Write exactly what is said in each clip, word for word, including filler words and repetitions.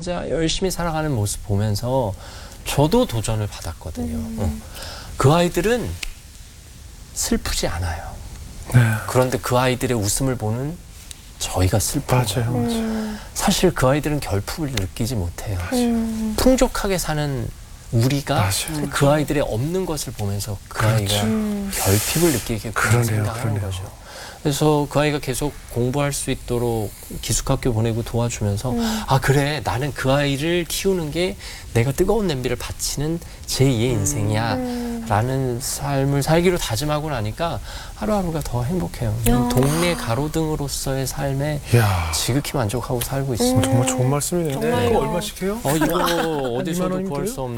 진짜 열심히 살아가는 모습 보면서 저도 도전을 받았거든요. 음. 어. 그 아이들은 슬프지 않아요. 네. 그런데 그 아이들의 웃음을 보는 저희가 슬픈 맞아요. 거예요. 음. 사실 그 아이들은 결핍을 느끼지 못해요. 음. 풍족하게 사는 우리가 맞아요. 그 아이들의 없는 것을 보면서 그 그렇죠. 아이가 결핍을 느끼게 그러네요, 생각하는 그러네요. 거죠. 그래서 그 아이가 계속 공부할 수 있도록 기숙학교 보내고 도와주면서 음. 아 그래 나는 그 아이를 키우는 게 내가 뜨거운 냄비를 바치는 제이의 인생이야 음. 라는 삶을 살기로 다짐하고 나니까 하루하루가 더 행복해요. 야. 동네 가로등으로서의 삶에 이야, 지극히 만족하고 살고 있습니다. 정말 좋은 말씀이네요. 정말요. 이거 얼마씩 해요? 어, 이거 어디서도 이만 구할 원인데요? 수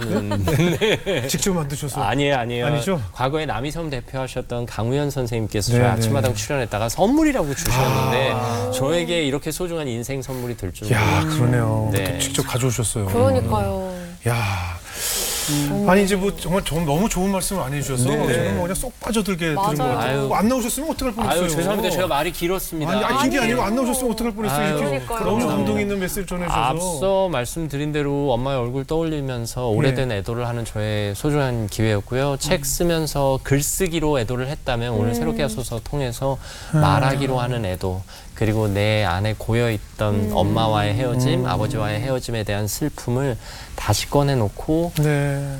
없는. 직접 만드셔서. 아니에요, 아니에요. 아니죠? 과거에 남이섬 대표하셨던 강우현 선생님께서 네, 저희 네. 아침마당 출연했다가 선물이라고 주셨는데 아. 저에게 이렇게 소중한 인생 선물이 될 줄 야, 몰랐어요. 그러네요. 네. 이렇게 직접 가져오셨어요. 그러니까요. 야. 음. 아니 이제 뭐 정말 좀 너무 좋은 말씀을 안 해주셔서 네. 저는 뭐 그냥 쏙 빠져들게 맞아요. 들은 것 같아요. 아유. 뭐안 나오셨으면 어떡할 뻔했어요. 아유 죄송합니다. 제가 말이 길었습니다. 아니, 아니 그게 아니에요. 아니고 안 나오셨으면 어떡할 뻔했어요. 아유, 이렇게 그러니까요. 너무 감동 있는 메시지를 전해주셔서. 앞서 말씀드린 대로 엄마의 얼굴 떠올리면서 오래된 애도를 하는 저의 소중한 기회였고요. 책 쓰면서 글쓰기로 애도를 했다면 오늘 음. 새롭게 하소서 통해서 말하기로 하는 애도 그리고 내 안에 고여있던 음. 엄마와의 헤어짐, 음. 아버지와의 헤어짐에 대한 슬픔을 다시 꺼내놓고 네.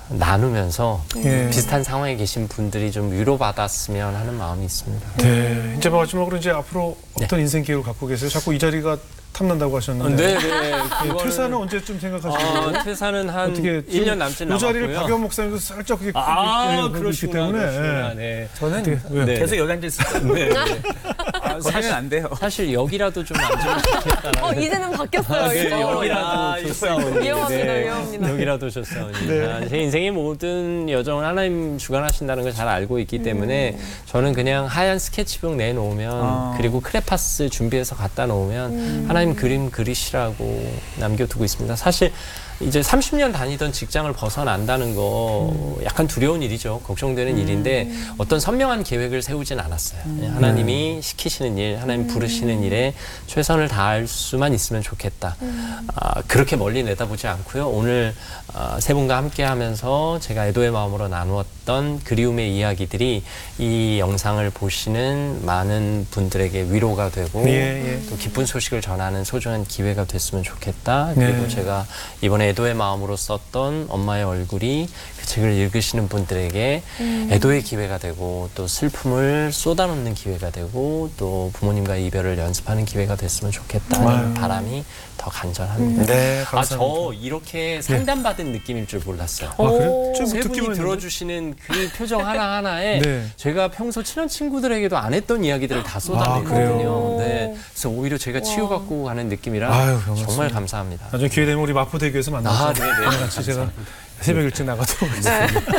나누면서 예. 비슷한 상황에 계신 분들이 좀 위로받았으면 하는 마음이 있습니다. 네. 이제 마지막으로 이제 앞으로 네. 어떤 인생 기회를 갖고 계세요? 자꾸 이 자리가 탐난다고 하셨는데. 네네. 예, 퇴사는 언제쯤 생각하시나요? 어, 퇴사는 한 어떻게 일 년 남짓 이 자리를 남았고요. 박영 목사님도 살짝 그게 아, 그렇기 그러시구나, 때문에 그러시구나. 예. 네. 저는 어떻게, 왜? 네. 계속 여기 앉아 있을 거예요. 네, 네. 아, 거기는 안 돼요. 사실 여기라도 좀 앉으면 좋겠다라는. 어, 이제는 바뀌었어요. 네, 이거. 여기라도 아, 좋사오니. 위험합니다, 위험합니다. 여기라도 좋사오니. 네. 아, 제 인생의 모든 여정을 하나님 주관하신다는 걸 잘 알고 있기 때문에 저는 그냥 하얀 스케치북 내놓으면 아. 그리고 크레파스 준비해서 갖다 놓으면 하나님 그림 그리시라고 남겨두고 있습니다. 사실 이제 삼십 년 다니던 직장을 벗어난다는 거 약간 두려운 일이죠. 걱정되는 일인데 어떤 선명한 계획을 세우진 않았어요. 하나님이 시키시는 일, 하나님 부르시는 일에 최선을 다할 수만 있으면 좋겠다. 아, 그렇게 멀리 내다보지 않고요. 오늘 아, 세 분과 함께 하면서 제가 애도의 마음으로 나누었던 그리움의 이야기들이 이 영상을 보시는 많은 분들에게 위로가 되고 예, 예. 또 기쁜 소식을 전하는 소중한 기회가 됐으면 좋겠다. 그리고 네. 제가 이번에 애도의 마음으로 썼던 엄마의 얼굴이 그 책을 읽으시는 분들에게 음. 애도의 기회가 되고 또 슬픔을 쏟아놓는 기회가 되고 또 부모님과의 이별을 연습하는 기회가 됐으면 좋겠다는 아유. 바람이 더 간절합니다. 네, 아, 감사합니다. 저 이렇게 상담받은 느낌일 줄 몰랐어요. 아, 그래요? 오. 좀 세 분이 듣기만 했는데. 들어주시는 그 표정 하나하나에 네. 제가 평소 친한 친구들에게도 안 했던 이야기들을 다 아, 쏟아내거든요. 그래요? 네. 그래서 오히려 제가 치유받고 가는 느낌이라 아유, 고맙습니다. 정말 감사합니다. 나중에 기회 되면 우리 마포대교에서 만나서 아, 네네. 오늘 같이 제가 새벽 일찍 나가도록 네. 하겠습니다.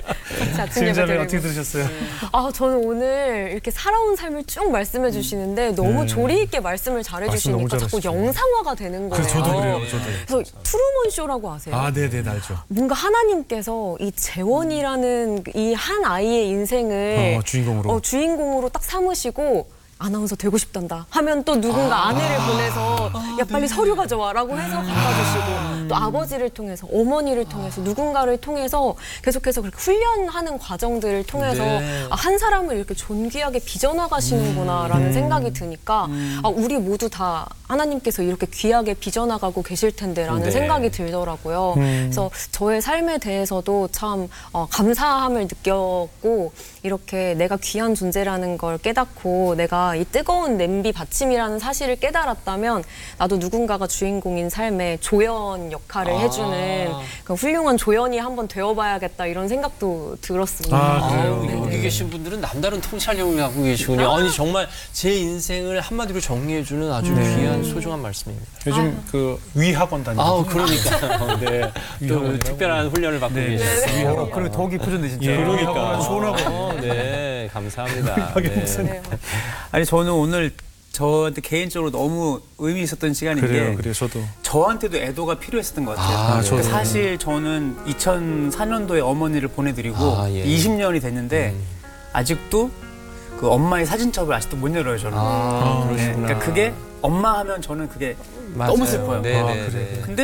같이 아침 예배 지은자매 드리고. 어떻게 들으셨어요? 아, 저는 오늘 이렇게 살아온 삶을 쭉 말씀해 주시는데 너무 네. 조리 있게 말씀을 잘해 말씀 너무 주시니까 자꾸 잘하시죠. 영상화가 되는 거예요. 그래, 저도 그래요. 저도. 그래서 트루먼 쇼라고 아세요? 아, 네, 네, 알죠. 뭔가 하나님께서 이 재원이라는 이 한 아이의 인생을 어, 주인공으로. 어, 주인공으로 딱 삼으시고 아나운서 되고 싶단다 하면 또 누군가 아~ 아내를 보내서 야 빨리 서류 가져와라고 해서 갖다 주시고 또 아버지를 통해서 어머니를 통해서 누군가를 통해서 계속해서 그렇게 훈련하는 과정들을 통해서 네. 아, 한 사람을 이렇게 존귀하게 빚어나가시는구나라는 생각이 드니까 아, 우리 모두 다 하나님께서 이렇게 귀하게 빚어나가고 계실 텐데라는 네. 생각이 들더라고요. 음. 그래서 저의 삶에 대해서도 참 어, 감사함을 느꼈고 이렇게 내가 귀한 존재라는 걸 깨닫고 내가 이 뜨거운 냄비 받침이라는 사실을 깨달았다면 나도 누군가가 주인공인 삶에 조연 역할을 아. 해주는 그 훌륭한 조연이 한번 되어봐야겠다 이런 생각도 들었습니다. 아, 아, 그래요? 여기, 여기 네. 계신 분들은 남다른 통찰력을 갖고 계시군요. 아니 정말 제 인생을 한마디로 정리해주는 아주 네. 귀한 소중한 말씀입니다. 요즘 그 위학원 다니고. 아우 그러니까요. 네. 또 위학원이라고. 특별한 훈련을 받고 네. 계셨어요. 어, 그리고 더 깊어졌네 진짜. 예, 그러니까. 위학원 좋은 학원. 어, 네, 감사합니다. 네. 아니 저는 오늘 저한테 개인적으로 너무 의미 있었던 시간인 그래요, 게 그래요, 저도. 저한테도 애도가 필요했었던 것 같아요. 아, 저도. 사실 저는 이천사 년도에 어머니를 보내드리고 아, 예. 이십 년이 됐는데 음. 아직도 그 엄마의 사진첩을 아직도 못 열어요 저는. 아, 네, 그러시구나. 그러니까 그게 엄마 하면 저는 그게 맞아요. 너무 슬퍼요. 네, 아, 네, 그래. 네. 근데